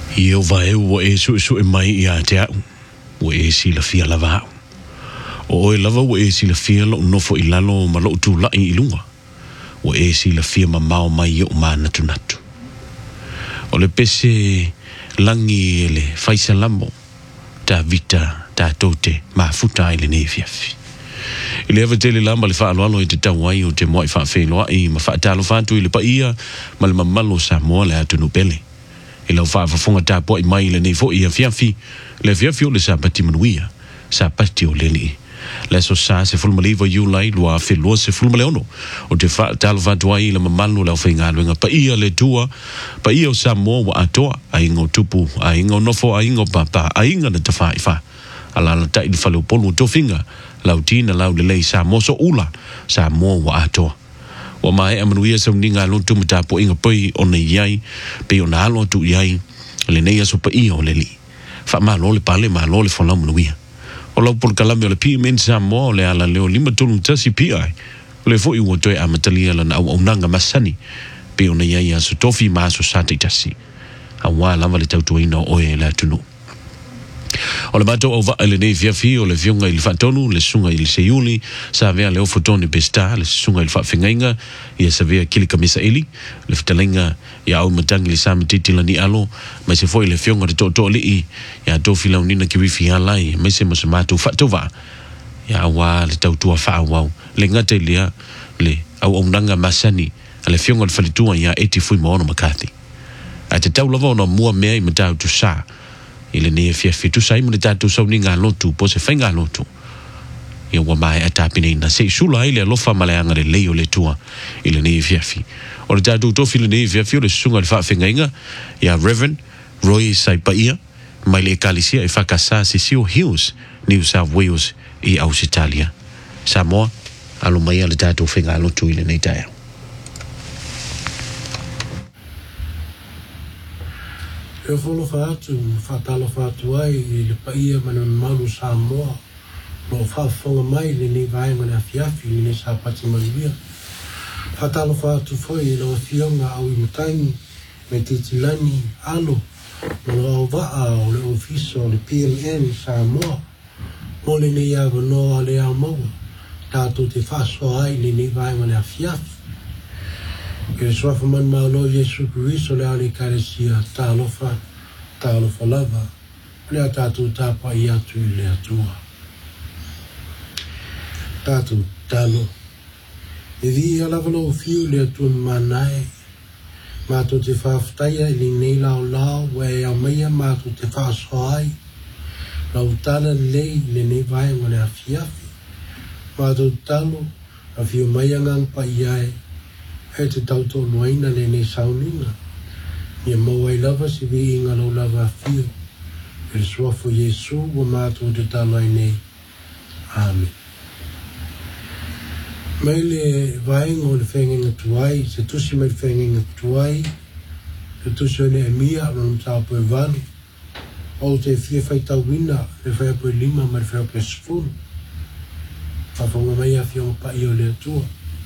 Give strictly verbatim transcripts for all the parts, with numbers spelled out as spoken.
Io vai o e su su e mai ia te au. O e si la fia lava. O e lava o e si la fia lo no fo ilalo ma lo tu la i lunga. O e si la fia ma mau mai o mana tu natu. O le pese langi le faisa lambo. Ta vita ta tote ma futa ile ne fiafi. Ile ava tele lamba le fa alo i te tawai o te moi fa fe loa i ma fa talo fa tu ile pa ia ma le mamalo sa mo le atu no pele. Ila fa fa fonga ta po i mai le nei fo ia fiafi le fiafi o le sa pati manuia sa pati o leli le so sa se ful maliva you lai lua fe lo se ful maleono o te fa tal va tuai le mamalo le finga nga pa ia le tua pa ia o sa mo wa atoa ai ngo tupu ai ngo no fo ai ngo papa ai nga te fa fa ala la ta i fa le polo to finga lautina lau le lei sa mo so ula sa mo wa atoa wa mai amanuia sa ninga lo tu mata po inga poi ona yai pe ona lo tu yai le nei so pa io le li fa ma lo le pale ma lo le fola manuia o lo por kalamio le pi men sa mo le ala le lima tu tasi pi ai le fo i wo toi amatalia la na unanga masani pe ona yai so tofi ma so sa tasi a wa lava le tau tu ina o e la tunu o le mato o va ele nei fiafi o le fionga il fatonu le sunga il seiuli sa vea le ofotone besta le sunga il fafingainga ia sa vea kili kamisa eli le fitalenga ia au matangi le samatiti la ni alo mai se foi le fionga de to to li ia to filaunina ki wifi alai mai se masamatu fatova ia wa le tau tua fa wa le ngate lia le au onanga masani le fionga le falitua ia eti fui mono makati a te tau lava ona mua mea i matau tu sa ile ne fia fitu sai mo tatu so ni nga lotu po se fenga lotu ia wa mai atapine na se sula ile lo fa maleanga le leo le tua ile ne fia fi o le tatu to file ne fia fi le sunga le fa fenga ia Reverend Roy Saipaia mai le kalisia e fa kasa se Seal Hills New South Wales e Australia Samoa alo mai le tatu fenga lotu ile ne taya e folo fatu fatalo fatu ai le paia mana malu Samoa no fa fonga mai le ni vai mana fiafi ni sa pati maluia fatalo fatu foi lo fionga au imutangi me titilani alo no va o le ofiso le P M N Samoa mo le ni ya no ale amo tato te faso ai le ni vai mana fiafi e so fa man ma lo Yesu Cristo le ale caresia talo fa talo fa lava le tato tapa ia tu le atua tato talo e vi ala valo fiu le tu manai ma to te fa ftaia le nei la la we a meia ma to te fa sai la utala le le nei vai mo le afiafi ma to talo a fiu meia ngang pa ia e te tauto noina le ne saunina. Ia mawai lava si vi inga lo lava fio. E suafo Yesu wa mātou te talai nei. Amen. Mai le vaenga o le whengenga tuai, se tusi mai whengenga tuai, se tusi o ne emia, anu tāpo e vanu, o te fia whaitau wina, le whaiapo e lima, ma le whaiapo e sifuru. Whawhonga mai a fia o pa i o le atua.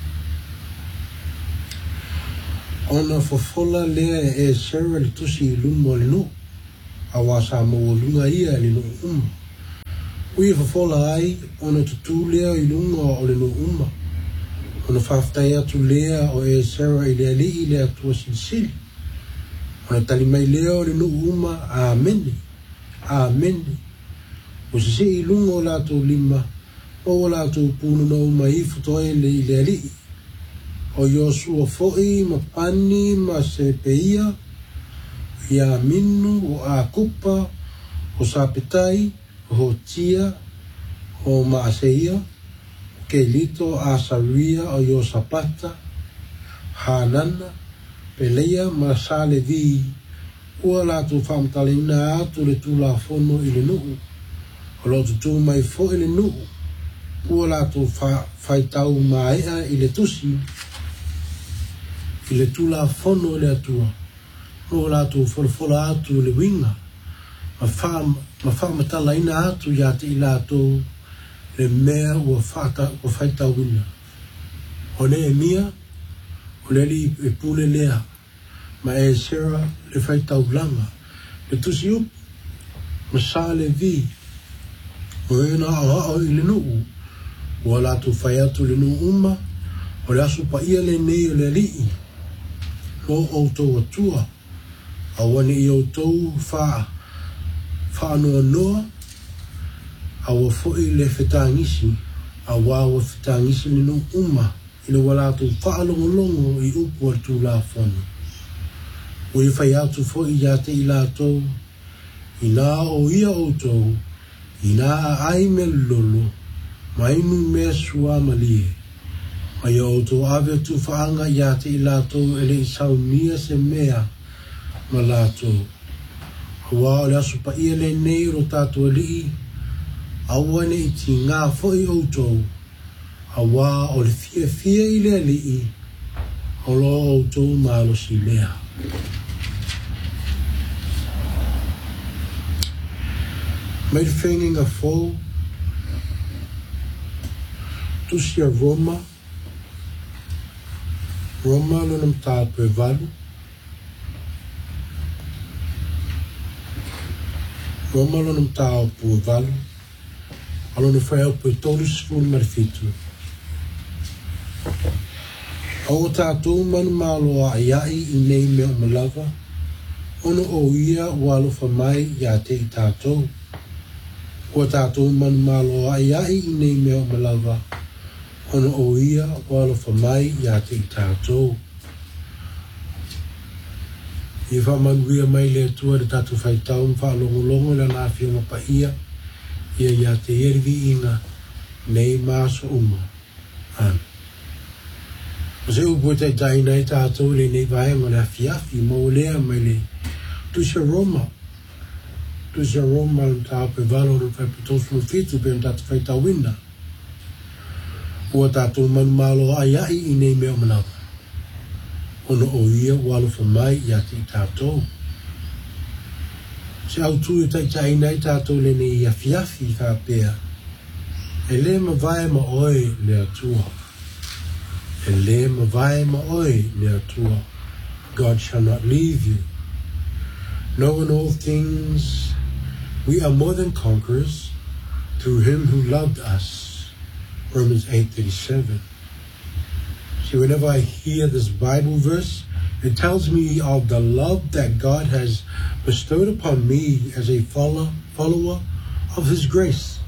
Ona fofola lea e Sarah le tusi i lumo le no. Awa sa mo lunga ia le no uma. Ui fofola ai, ona tutu lea i lunga o le no uma. Ona whaftai atu lea o e Sarah i lea li i lea tua sinsili. Ona tali mai lea o le no uma, amene, amene. O se se i lunga o lato lima, o lato punu no uma i futoe le i lea li. O Yosua foi ma pani ma se peia ia minu o a kupa o sapetai o tia o maaseia ke lito a saria o Yosapata hanana peleia ma sale vi ua la tu famtalina atu le tu la fono i le nuhu o lo tu mai fo i le nuhu ua la tu fa faitau maea i le tusi i le tula fono le atua. No la tu folfola atu le winga. Ma fa ma fa matala ina atu ya te ila atu le mea ua fata ua faita wina. O ne e mia, o le li e pule lea. Ma e sera le faita ulanga. le tusi upu, ma sa le vi, o e na a o i le nuu, o la tu whai atu le nuu uma, o le asu pa ia le nei o le alii, o o tau atua, a wane i o tau wha, wha noa noa, a wa foi le whetangisi, a wa wa whetangisi le nuu uma, i le wala tu wha longo longo i upu atu la whanu. O i whai atu foi i ate i la tau, i nā o ia o tau, i nā a ai me lolo, ma inu mea sua malie. Ma ia o tau ave tu whaanga i ate i la tau ele i sau nia se mea ma la tau. Hawa o le asu pa ia le nei ro tātua lii, awane i ti ngā foi o tau, hawa o le fia fia i le lii, o lo o tau malo si lea. Mai le whenginga fōu, tusi a Roma, Roma lona mtāpu e walu, Roma lona mtāpu e walu, alona whai au po e tolu sifuru marifitu. Au tātou manu malo a iai i nei mea o malawa, ono o ia walo whamai i a te i tātou. Ua tātou manu malo a iai i nei mea o malawa, ono o ia walo whamai i a te i tātou. I whamanu ia mai le atua re tātou whaitau mwha longo longo le nāwhia mapa ia, ia i a te ervi inga nei māso uma. Amen. O se upo te tai nei tātou le nei vaenga le afiafi mo lea mai le tusia Roma. Tusia Roma le tāpe valo le whai pitosu no fitu pe tātou whai tawina. Ua tātou manu malo a iai i nei mea manawa. Ono o ia walo whamai i ati i tātou. Se au tu e tai tai nei tātou le nei afiafi whapea. E le ma vai ma oe le atua. E le ma vai ma oe le atua. God shall not leave you. Know in all things we are more than conquerors through him who loved us. Romans eight thirty-seven. See, whenever I hear this Bible verse, it tells me of the love that God has bestowed upon me as a follower, follower of his grace.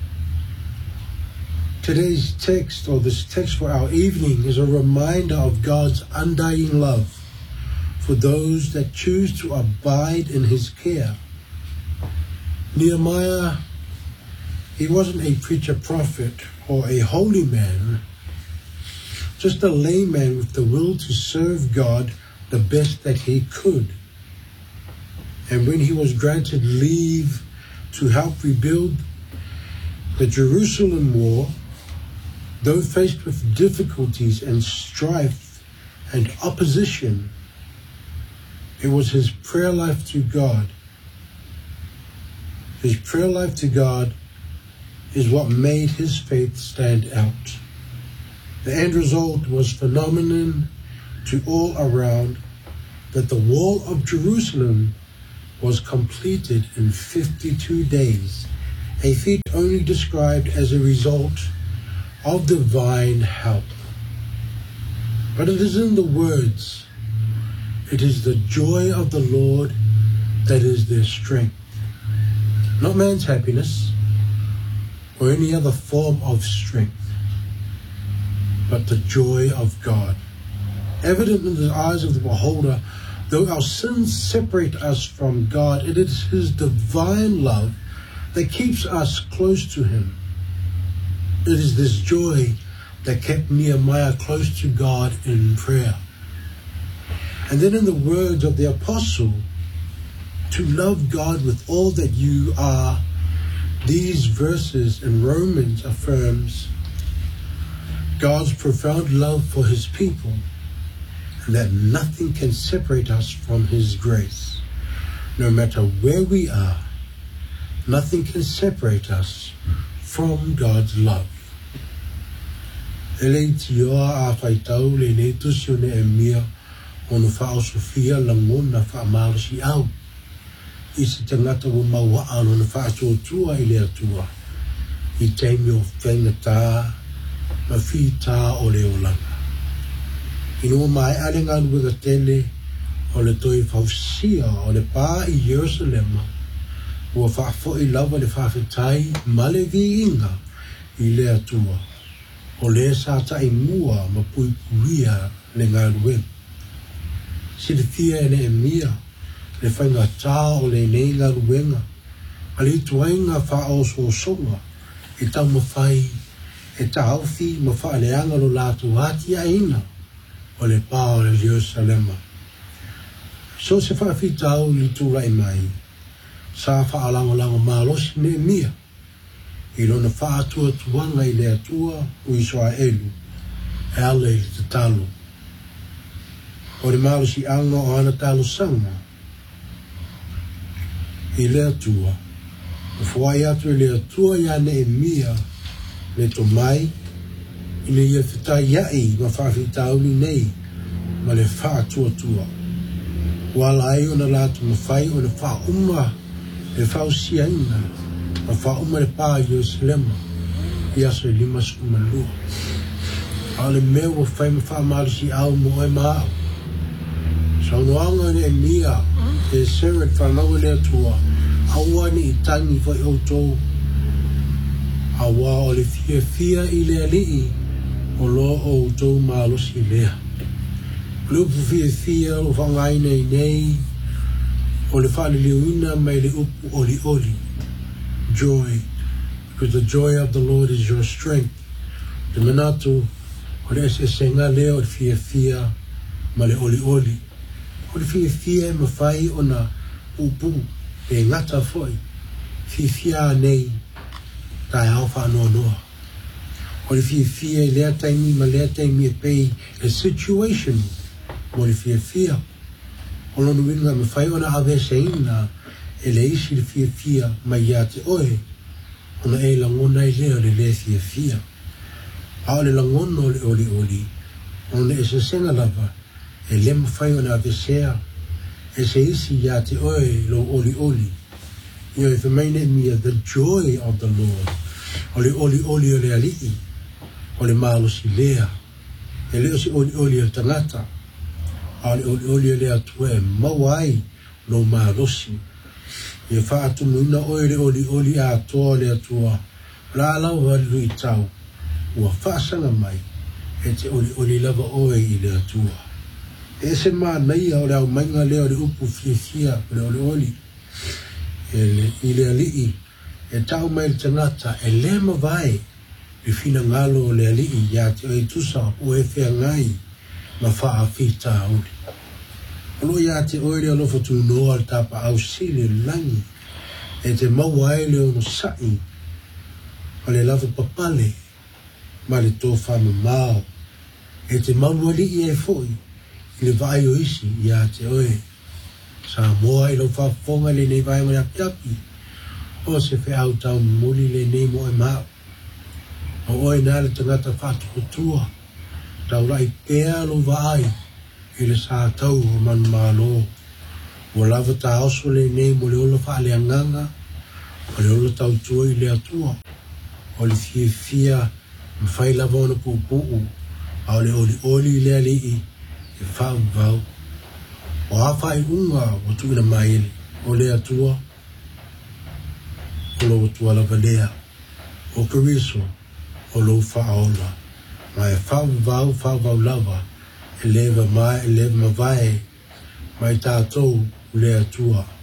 Today's text, or this text for our evening, is a reminder of God's undying love for those that choose to abide in his care. Nehemiah, he wasn't a preacher prophet or a holy man, just a layman with the will to serve God the best that he could. And when he was granted leave to help rebuild the Jerusalem wall, though faced with difficulties and strife and opposition, it was his prayer life to God. His prayer life to God is what made his faith stand out. The end result was phenomenon to all around that the wall of Jerusalem was completed in fifty-two days, a feat only described as a result of divine help. But it is in the words, it is the joy of the Lord that is their strength. Not man's happiness or any other form of strength, but the joy of God. Evident in the eyes of the beholder, though our sins separate us from God, it is his divine love that keeps us close to him. It is this joy that kept Nehemiah close to God in prayer. And then in the words of the apostle, to love God with all that you are, these verses in Romans affirms God's profound love for his people, and that nothing can separate us from his grace. No matter where we are, nothing can separate us from God's love. Ele tioa a whaitau le ne tusione e mia onu whao Sofia langona wha marasi au. i se tangata o maua ano na whaatua i le atua i teimi o whenga tā ma whi tā o le o langa. I nua mai ale ngā nuenga tele o le toi whausia o le pā i Jerusalema ua whaafo i lava le whaafetai ma le vi inga i le atua o le sa ta i mua ma pui puia le ngā nuenga. Sile fia e le e mia le whainga tā o le nei ngā nuenga a le tuainga wha o so songa e tau mawhai e tauwhi ma wha le anga lo lātu hati a ina o le pā o le Jerusalema. So se whaafi tau li tūra i mai sa wha alango lango mālosi ne mia i lona wha atua tuanga i le atua o Israelu e ale i te talo. O le mālosi anga o ana talo sanga i le atua o whai atu i le atua i ane e mia le to mai i le ia whita iai ma whaafi tau ni nei ma le wha atua tua. Wala ai o na latu ma whai o le wha uma le wha usia ina ma wha uma le pā Jerusalema i aso i lima suma lua. A le mea o whai ma wha marisi au mo e maa. Sa unuanga ni e mia e seret whanau le atua aua ni i tangi whai o tō awa o le fia fia i le alii o loa o tō mālosi lea. Lupu fia fia o whangai nei nei o le whale liuina mai le upu oli oli. Joy, because the joy of the Lord is your strength. Le manatu o le ese senga lea o le fia fia ma le oli oli. O le fia fia e mawhai o na upu e ngata foi. Fia fia nei tai au whanua noa. O le fia fia e lea taimi ma lea taimi e pei a situation mo le fia fia. O lonu winga me whai ona awe se ina e le isi le fia fia mai ia te oe. Ona e langona i lea le le fia fia. A o le langona o le oli oli. Ona e se senga lava e le ma whai ona awe sea. E se isi ia te oe lo oli oli. Ia e whamaine mia the joy of the Lord. O le oli oli o le alii. O le mālosi lea. E leo si oli oli o tangata. A le oli oli o le atue mawai lo mālosi. E whaatu muina oe le oli oli a atoa le atua. La lau halu i tau. Ua whaasanga mai. E te oli oli lava oe i le atua. E se maa nei o le au mainga leo le upu fia fia le oli oli. E le i le alii. E tau mai le tangata e le mawai. I fina ngalo o le alii ia te oi tusa o e whea ngai ma wha fita auli. Ono ia te oi le alofa tu noa al tapa au sile langi e te mawai le ono sai o le lava papale ma le tō whama mao e te mawali i e foi i le vai o isi ia te oi sa moa i lo whafonga le nei vai mai api api o se whea au tau muli le nei mo e mao. O oe nā le tangata whātu kutua, tau rai pēa lo vai, i le sā tau o manu mālo. O lava tā oso le nei mo le ola wha le anganga, o le ola tau tua i le atua. O le fia fia, ma whai lava ona pūpūu, a o le oli oli le alii, e whau vau. O a whai unga o tuina maile, o le atua, o lo tua lava lea, o kariso, o lo whaola. Mai e whau vau, whau vau lava, e lewa mai, e lewa mawai, mai tātou le atua.